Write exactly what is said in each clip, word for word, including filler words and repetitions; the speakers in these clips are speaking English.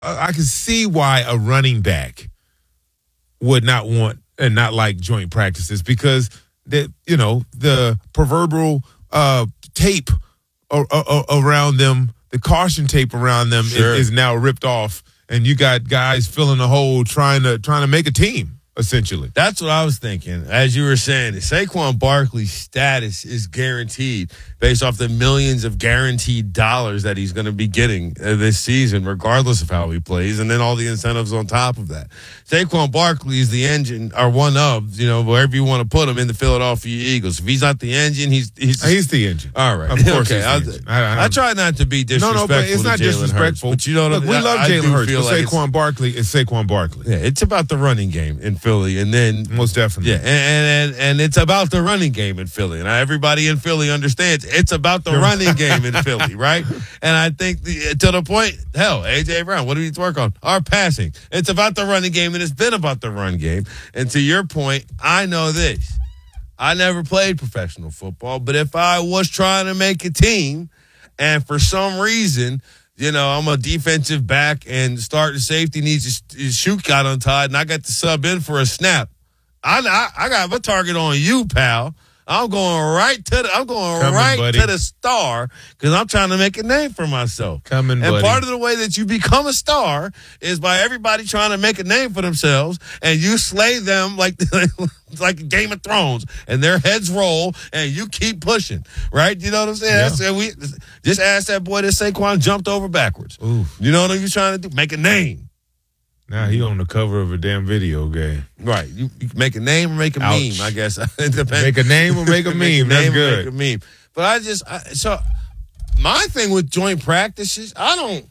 I can see why a running back would not want and not like joint practices because that you know the proverbial uh, tape a- a- around them, the caution tape around them Sure. is, is now ripped off, and you got guys filling the hole trying to trying to make a team. Essentially, that's what I was thinking. As you were saying, Saquon Barkley's status is guaranteed based off the millions of guaranteed dollars that he's going to be getting this season, regardless of how he plays, and then all the incentives on top of that. Saquon Barkley is the engine, or one of, you know, wherever you want to put him in the Philadelphia Eagles. If he's not the engine, he's he's, he's the engine. All right, of course. Okay, he's the engine. I, I, I try not to be disrespectful. No, no, but it's not to Jalen disrespectful. Hurts, but you know what Look, I we mean? love I, Jalen I Hurts, but like Saquon Barkley is Saquon Barkley. Yeah, it's about the running game in Philly, and then most definitely. Yeah, and and, and it's about the running game in Philly. And everybody in Philly understands it's about the running game in Philly, right? And I think the, to the point, hell, A J Brown, what do we need to work on? Our passing. It's about the running game, and it's been about the run game. And to your point, I know this. I never played professional football, but if I was trying to make a team, and for some reason, you know, I'm a defensive back and starting safety needs his, his shoe got untied, and I got to sub in for a snap. I, I, I got my target on you, pal. I'm going right to the. I'm going Coming, right buddy. to the star because I'm trying to make a name for myself. Coming, and buddy. part of the way that you become a star is by everybody trying to make a name for themselves, and you slay them like like Game of Thrones, and their heads roll, and you keep pushing. Right? You know what I'm saying? Yeah. That's, and we just ask that boy that Saquon jumped over backwards. Ooh. You know what you're trying to do? Make a name. Now he on the cover of a damn video game. Right. You, you can make a name or make a Ouch. meme, I guess. It depends. Make a name or make a Make meme. That's name or good. Make a meme. But I just, I, so my thing with joint practices, I don't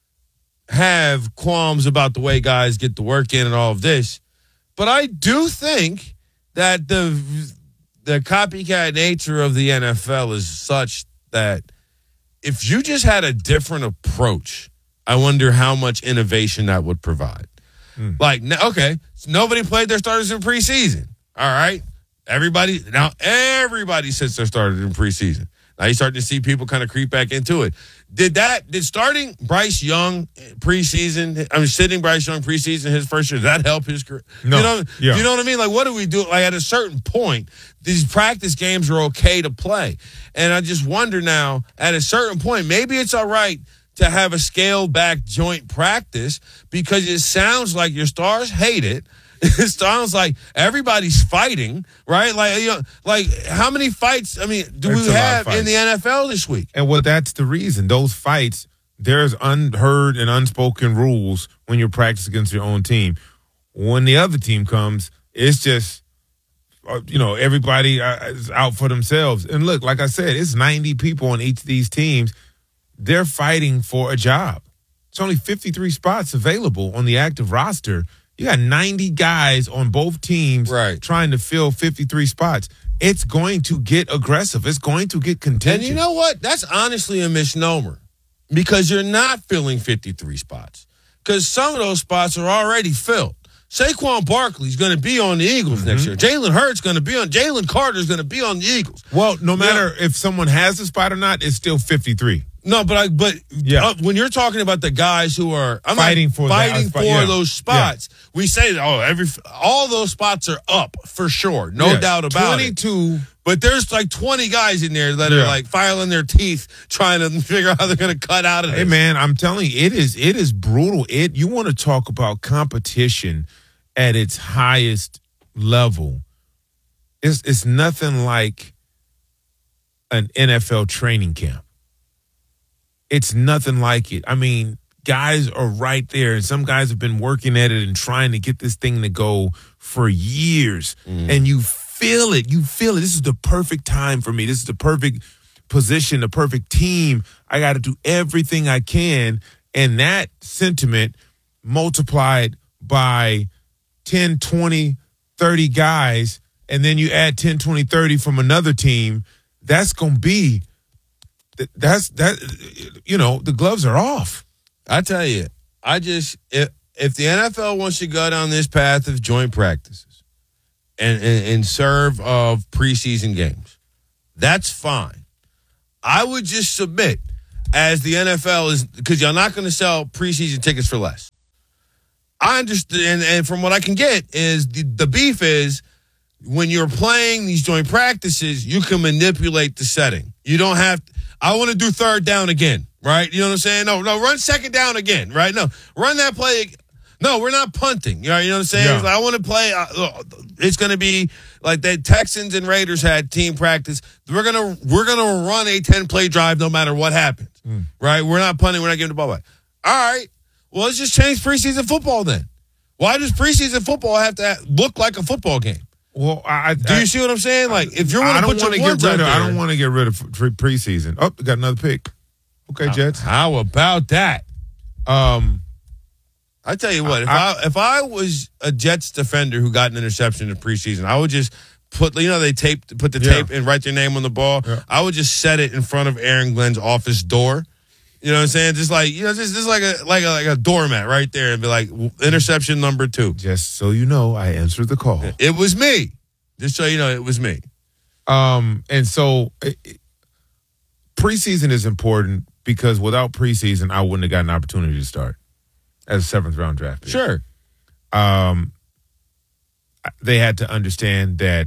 have qualms about the way guys get the work in and all of this. But I do think that the the copycat nature of the N F L is such that if you just had a different approach, I wonder how much innovation that would provide. Hmm. Like, okay, so nobody played their starters in preseason. All right. Everybody, now everybody sits their starters in preseason. Now you're starting to see people kind of creep back into it. Did that, did starting Bryce Young preseason, I mean, sitting Bryce Young preseason his first year, did that help his career? No. You know, Yeah. you know what I mean? Like, what do we do? Like, at a certain point, these practice games are okay to play. And I just wonder now, at a certain point, maybe it's all right to have a scaled back joint practice because it sounds like your stars hate it. It sounds like everybody's fighting, right? Like, you know, like how many fights, I mean, do That's we a lot of have in fights. the N F L this week? And well, that's the reason. Those fights, there's unheard and unspoken rules when you practice against your own team. When the other team comes, it's just, uh, you know, everybody uh, is out for themselves. And look, like I said, it's ninety people on each of these teams. They're fighting for a job. It's only fifty-three spots available on the active roster. You got ninety guys on both teams Right. trying to fill fifty-three spots. It's going to get aggressive. It's going to get contentious. And you know what? That's honestly a misnomer because you're not filling fifty-three spots because some of those spots are already filled. Saquon Barkley's going to be on the Eagles mm-hmm. next year. Jalen Hurts going to be on. Jalen Carter's going to be on the Eagles. Well, no matter yeah. if someone has a spot or not, it's still fifty-three. No, but I, but yeah. uh, when you're talking about the guys who are I'm fighting like, for fighting that, for yeah. those spots, yeah. we say oh every all those spots are up for sure, no yes. doubt about twenty-two. it. But there's like twenty guys in there that yeah. are like filing their teeth trying to figure out how they're going to cut out of it. Hey man, I'm telling you, it is it is brutal. It you want to talk about competition at its highest level. It's it's nothing like an N F L training camp. It's nothing like it. I mean, guys are right there, and some guys have been working at it and trying to get this thing to go for years. Mm. And you feel it. You feel it. This is the perfect time for me. This is the perfect position, the perfect team. I got to do everything I can. And that sentiment multiplied by ten, twenty, thirty guys, and then you add ten, twenty, thirty from another team, that's going to be That's that. You know, the gloves are off. I tell you, I just if if the N F L wants to go down this path of joint practices and and, and serve of preseason games, that's fine. I would just submit as the N F L is, because you're not going to sell preseason tickets for less. I understand, and, and from what I can get is the, the beef is when you're playing these joint practices, you can manipulate the setting. You don't have, I want to do third down again, right? You know what I'm saying? No, no, run second down again, right? No, run that play. No, we're not punting. You know, you know what I'm saying? Yeah. Like, I want to play. Uh, it's going to be like the Texans and Raiders had team practice. We're gonna we're gonna run a ten play drive no matter what happens, mm. right? We're not punting. We're not giving the ball back. All right. Well, let's just change preseason football then. Why does preseason football have to look like a football game? Well, I, do you I, see what I'm saying? Like, if you're going to put your get words rid out of, there, I don't want to get rid of preseason. Oh, we got another pick. Okay, Jets. How about that? Um. I tell you what, if I, I if I was a Jets defender who got an interception in preseason, I would just put, you know, they tape put the yeah. tape and write their name on the ball. Yeah. I would just set it in front of Aaron Glenn's office door. You know what I'm saying? Just like, you know, just just like a like a like a doormat right there, and be like, interception number two. Just so you know, I answered the call. It was me. Just so you know, it was me. Um, and so it, it, preseason is important because without preseason, I wouldn't have got an opportunity to start as a seventh round draft pick. Sure. Um, they had to understand that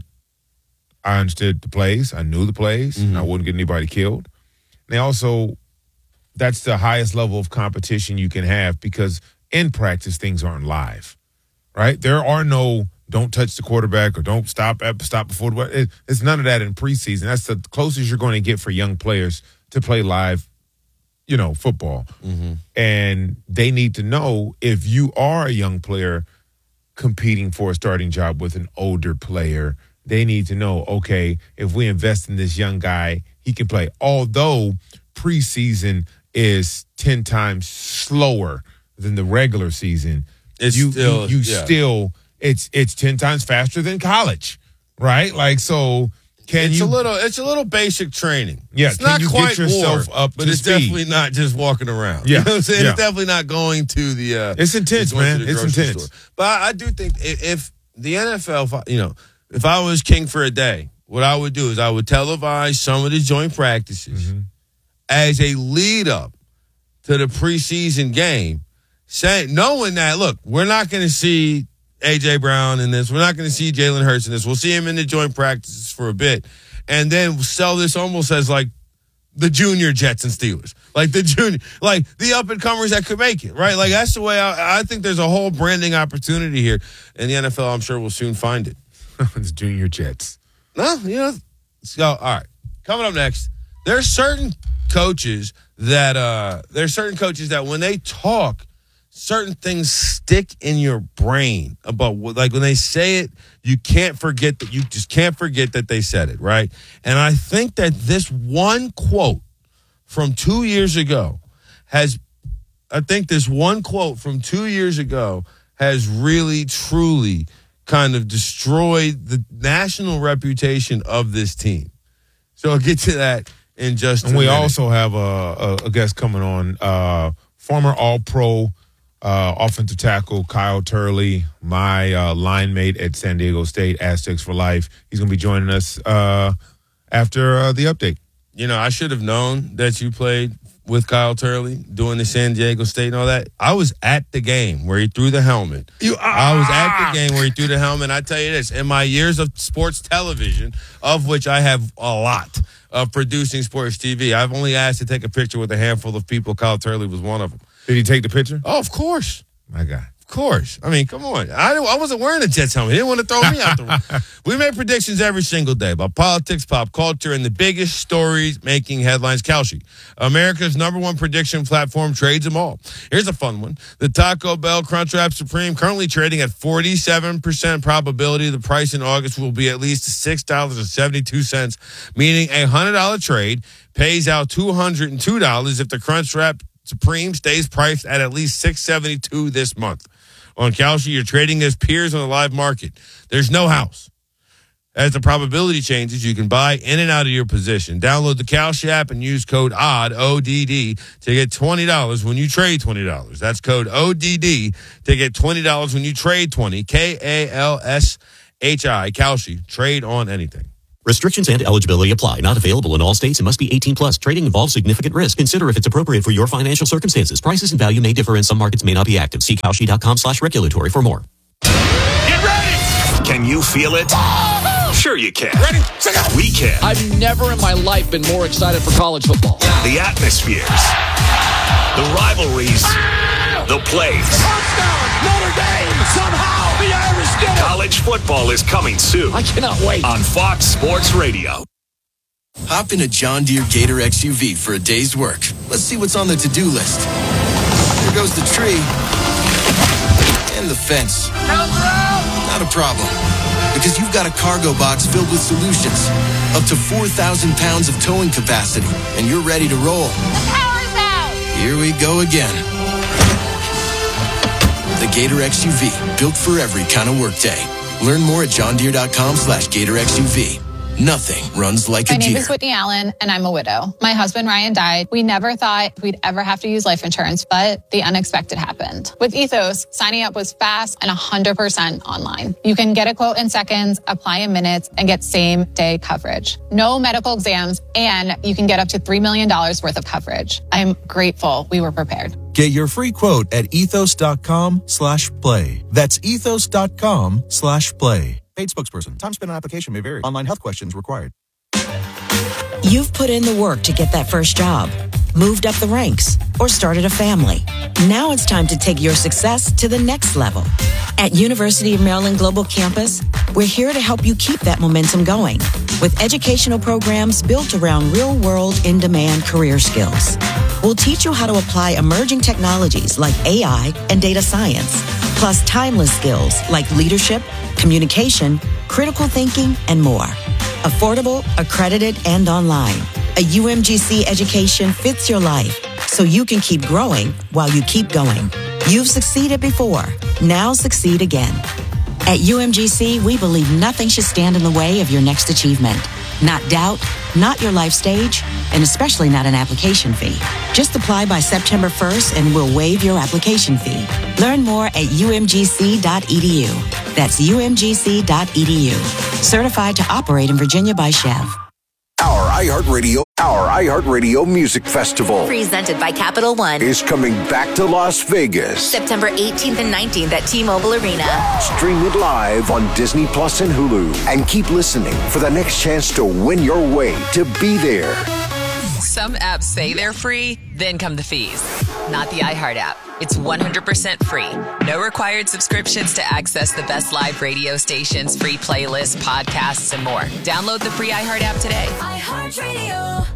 I understood the plays. I knew the plays. Mm-hmm. I wouldn't get anybody killed. They also, that's the highest level of competition you can have because in practice, things aren't live, right? There are no don't touch the quarterback or don't stop at, stop before the it, it's none of that in preseason. That's the closest you're going to get for young players to play live, you know, football. Mm-hmm. And they need to know if you are a young player competing for a starting job with an older player, they need to know, okay, if we invest in this young guy, he can play. Although preseason is ten times slower than the regular season, it's you still, you, you yeah. still it's it's ten times faster than college, right? Like so. Can it's you, a little, it's a little basic training. Yeah, it's not you quite get yourself war, up but to it's speed. definitely not just walking around. Yeah, you know what I'm saying? yeah. It's definitely not going to the. Uh, it's intense, man. It's intense. Store. But I, I do think if, if the N F L, if I, you know, if I was king for a day, what I would do is I would televise some of the joint practices mm-hmm. as a lead up to the preseason game, saying knowing that look, we're not going to see A J Brown in this, we're not going to see Jalen Hurts in this. We'll see him in the joint practices for a bit. And then sell this almost as like the junior Jets and Steelers, like the junior, like the up and comers that could make it, right? Like that's the way I, I think there's a whole branding opportunity here, and the N F L, I'm sure, will soon find it. It's junior Jets. No, you know. So all right, coming up next, there's certain coaches that uh, there's certain coaches that when they talk, certain things stick in your brain about what, like when they say it, you can't forget that you just can't forget that they said it, right? And I think that this one quote from two years ago has, I think this one quote from two years ago has really, truly kind of destroyed the national reputation of this team. So I'll get to that in just a And we minute. also have a, a, a guest coming on, uh, former All-Pro Uh, offensive tackle Kyle Turley, my uh, line mate at San Diego State, Aztecs for life. He's going to be joining us uh, after uh, the update. You know, I should have known that you played with Kyle Turley doing the San Diego State and all that. I was at the game where he threw the helmet. You, ah! I was at the game where he threw the helmet. I tell you this, in my years of sports television, of which I have a lot of producing sports T V, I've only asked to take a picture with a handful of people. Kyle Turley was one of them. Did he take the picture? Oh, of course. My God. Of course. I mean, come on. I, I wasn't wearing a Jets helmet. He didn't want to throw me out the room. We make predictions every single day about politics, pop culture, and the biggest stories making headlines. Kalshi, America's number one prediction platform, trades them all. Here's a fun one. The Taco Bell Crunchwrap Supreme currently trading at forty-seven percent probability the price in August will be at least six dollars and seventy-two cents, meaning a one hundred dollars trade pays out two hundred two dollars if the Crunchwrap Supreme stays priced at at least six dollars and seventy-two cents this month. On Kalshi, you're trading as peers on the live market. There's no house. As the probability changes, you can buy in and out of your position. Download the Kalshi app and use code O D D, O D D, to get twenty dollars when you trade twenty dollars. That's code O D D to get twenty dollars when you trade twenty dollars. K A L S H I, Kalshi. Trade on anything. Restrictions and eligibility apply. Not available in all states and must be eighteen plus. Trading involves significant risk. Consider if it's appropriate for your financial circumstances. Prices and value may differ and some markets may not be active. See Kalshi.com slash regulatory for more. Get ready! Can you feel it? Sure you can. Ready? Check out. We can. I've never in my life been more excited for college football. The atmospheres. The rivalries. The plays. Touchdown! Notre Dame! Somehow the Irish did it! College football is coming soon. I cannot wait. On Fox Sports Radio. Hop in a John Deere Gator X U V for a day's work. Let's see what's on the to-do list. There goes the tree. And the fence. Not a problem. Because you've got a cargo box filled with solutions. Up to four thousand pounds of towing capacity. And you're ready to roll. The power's out! Here we go again. The Gator X U V. Built for every kind of workday. Learn more at johndeere.com slash Gator X U V. Nothing runs like My a deer. name is Whitney Allen, and I'm a widow. My husband, Ryan, died. We never thought we'd ever have to use life insurance, but the unexpected happened. With Ethos, signing up was fast and one hundred percent online. You can get a quote in seconds, apply in minutes, and get same-day coverage. No medical exams, and you can get up to three million dollars worth of coverage. I'm grateful we were prepared. Get your free quote at ethos.com slash play. That's ethos.com slash play. Paid spokesperson. Time spent on application may vary. Online health questions required. You've put in the work to get that first job, moved up the ranks, or started a family. Now it's time to take your success to the next level. At University of Maryland Global Campus, we're here to help you keep that momentum going with educational programs built around real-world, in-demand career skills. We'll teach you how to apply emerging technologies like A I and data science, plus timeless skills like leadership, communication, critical thinking, and more. Affordable, accredited, and online. A U M G C education fits your life so you can keep growing while you keep going. You've succeeded before. Now succeed again. At U M G C, we believe nothing should stand in the way of your next achievement. Not doubt, not your life stage, and especially not an application fee. Just apply by September first and we'll waive your application fee. Learn more at u m g c dot e d u. That's u m g c dot e d u. Certified to operate in Virginia by Chev. Our iHeartRadio, our iHeartRadio Music Festival, presented by Capital One, is coming back to Las Vegas. September eighteenth and nineteenth at T-Mobile Arena. Stream it live on Disney Plus and Hulu. And keep listening for the next chance to win your way to be there. Some apps say they're free, then come the fees. Not the iHeart app. It's one hundred percent free. No required subscriptions to access the best live radio stations, free playlists, podcasts, and more. Download the free iHeart app today. iHeartRadio.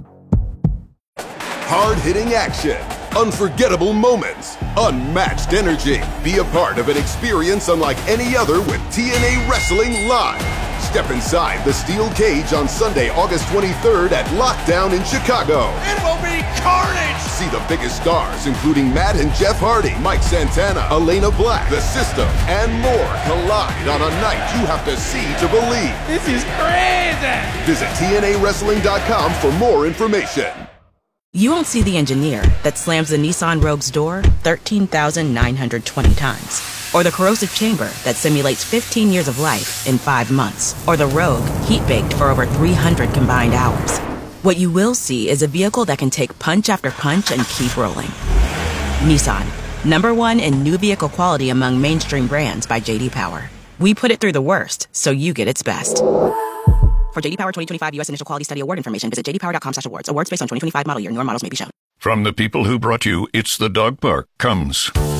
Hard-hitting action, unforgettable moments, unmatched energy. Be a part of an experience unlike any other with T N A Wrestling Live. Step inside the steel cage on Sunday, August twenty-third at Lockdown in Chicago. It will be carnage! See the biggest stars, including Matt and Jeff Hardy, Mike Santana, Elena Black, The System, and more collide on a night you have to see to believe. This is crazy! Visit T N A wrestling dot com for more information. You won't see the engineer that slams the Nissan Rogue's door thirteen thousand nine hundred twenty times. Or the corrosive chamber that simulates fifteen years of life in five months. Or the Rogue heat-baked for over three hundred combined hours. What you will see is a vehicle that can take punch after punch and keep rolling. Nissan, number one in new vehicle quality among mainstream brands by J D Power. We put it through the worst, so you get its best. For J D Power twenty twenty-five U S Initial Quality Study Award information, visit j d power dot com slash awards. Awards based on twenty twenty-five model year. Newer models may be shown. From the people who brought you It's the Dog Park comes